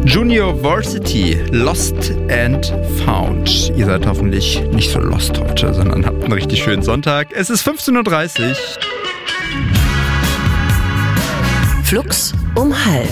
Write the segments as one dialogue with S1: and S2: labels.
S1: Junior Varsity, Lost and Found. Ihr seid hoffentlich nicht so lost heute, sondern habt einen richtig schönen Sonntag. Es ist 15.30 Uhr.
S2: Flux um 12:30.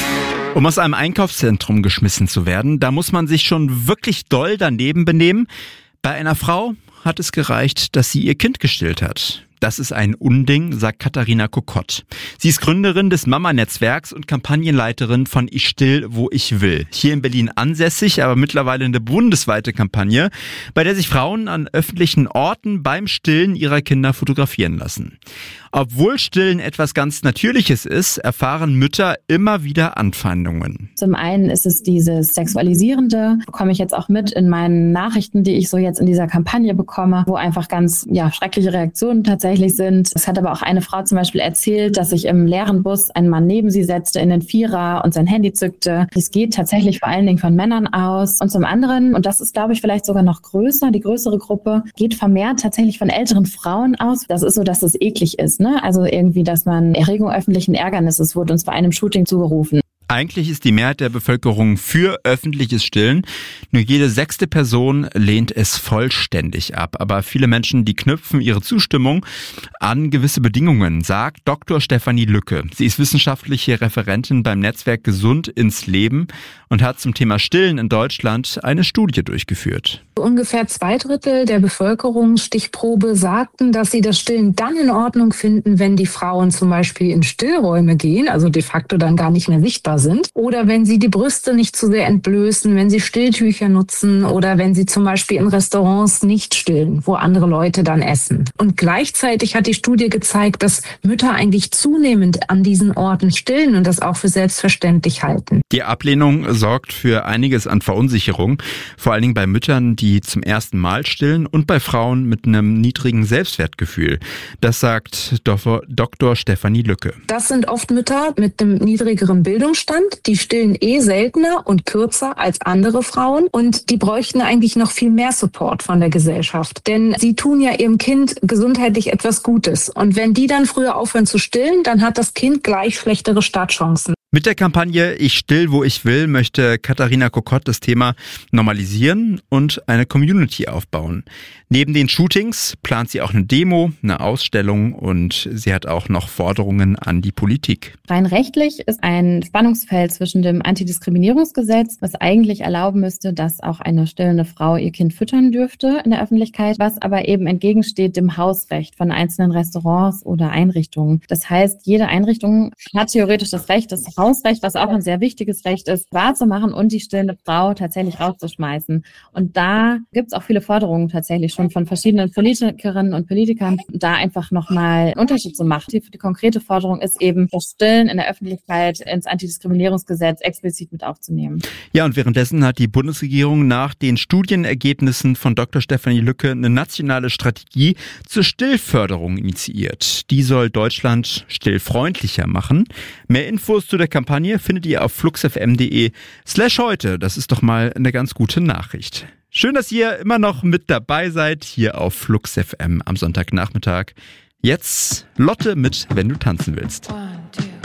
S1: Um aus einem Einkaufszentrum geschmissen zu werden, da muss man sich schon wirklich doll daneben benehmen. Bei einer Frau hat es gereicht, dass sie ihr Kind gestillt hat. Das ist ein Unding, sagt Katharina Kokott. Sie ist Gründerin des Mama-Netzwerks und Kampagnenleiterin von Ich still, wo ich will. Hier in Berlin ansässig, aber mittlerweile eine bundesweite Kampagne, bei der sich Frauen an öffentlichen Orten beim Stillen ihrer Kinder fotografieren lassen. Obwohl Stillen etwas ganz Natürliches ist, erfahren Mütter immer wieder Anfeindungen.
S3: Zum einen ist es dieses Sexualisierende, bekomme ich jetzt auch mit in meinen Nachrichten, die ich so jetzt in dieser Kampagne bekomme, wo einfach ganz schreckliche Reaktionen tatsächlich sind. Es hat aber auch eine Frau zum Beispiel erzählt, dass sich im leeren Bus ein Mann neben sie setzte in den Vierer und sein Handy zückte. Es geht tatsächlich vor allen Dingen von Männern aus. Und zum anderen, und das ist glaube ich vielleicht sogar noch größer, die größere Gruppe, geht vermehrt tatsächlich von älteren Frauen aus. Das ist so, dass es eklig ist. Also irgendwie, dass man Erregung öffentlichen Ärgernisses wurde uns bei einem Shooting zugerufen.
S1: Eigentlich ist die Mehrheit der Bevölkerung für öffentliches Stillen. Nur jede 6. Person lehnt es vollständig ab. Aber viele Menschen, die knüpfen ihre Zustimmung an gewisse Bedingungen, sagt Dr. Stefanie Lücke. Sie ist wissenschaftliche Referentin beim Netzwerk Gesund ins Leben und hat zum Thema Stillen in Deutschland eine Studie durchgeführt.
S4: Ungefähr 2/3 der Bevölkerungsstichprobe sagten, dass sie das Stillen dann in Ordnung finden, wenn die Frauen zum Beispiel in Stillräume gehen, also de facto dann gar nicht mehr sichtbar sind. Oder wenn sie die Brüste nicht zu sehr entblößen, wenn sie Stilltücher nutzen oder wenn sie zum Beispiel in Restaurants nicht stillen, wo andere Leute dann essen. Und gleichzeitig hat die Studie gezeigt, dass Mütter eigentlich zunehmend an diesen Orten stillen und das auch für selbstverständlich halten.
S1: Die Ablehnung sorgt für einiges an Verunsicherung, vor allen Dingen bei Müttern, die zum ersten Mal stillen und bei Frauen mit einem niedrigen Selbstwertgefühl. Das sagt Dr. Stefanie Lücke.
S4: Das sind oft Mütter mit einem niedrigeren Bildungsstand. Die stillen seltener und kürzer als andere Frauen und die bräuchten eigentlich noch viel mehr Support von der Gesellschaft. Denn sie tun ja ihrem Kind gesundheitlich etwas Gutes. Und wenn die dann früher aufhören zu stillen, dann hat das Kind gleich schlechtere Startchancen.
S1: Mit der Kampagne Ich still, wo ich will, möchte Katharina Kokott das Thema normalisieren und eine Community aufbauen. Neben den Shootings plant sie auch eine Demo, eine Ausstellung und sie hat auch noch Forderungen an die Politik.
S3: Rein rechtlich ist ein Spannungsfeld zwischen dem Antidiskriminierungsgesetz, was eigentlich erlauben müsste, dass auch eine stillende Frau ihr Kind füttern dürfte in der Öffentlichkeit, was aber eben entgegensteht dem Hausrecht von einzelnen Restaurants oder Einrichtungen. Das heißt, jede Einrichtung hat theoretisch das Recht, das Hausrecht, was auch ein sehr wichtiges Recht ist, wahrzumachen und die stillende Frau tatsächlich rauszuschmeißen. Und da gibt es auch viele Forderungen tatsächlich schon von verschiedenen Politikerinnen und Politikern, da einfach nochmal einen Unterschied zu machen. Die konkrete Forderung ist eben, das Stillen in der Öffentlichkeit ins Antidiskriminierungsgesetz explizit mit aufzunehmen.
S1: Ja, und währenddessen hat die Bundesregierung nach den Studienergebnissen von Dr. Stefanie Lücke eine nationale Strategie zur Stillförderung initiiert. Die soll Deutschland stillfreundlicher machen. Mehr Infos zu der Kampagne findet ihr auf fluxfm.de/heute. Das ist doch mal eine ganz gute Nachricht. Schön, dass ihr immer noch mit dabei seid hier auf Flux FM am Sonntagnachmittag. Jetzt Lotte mit Wenn du tanzen willst.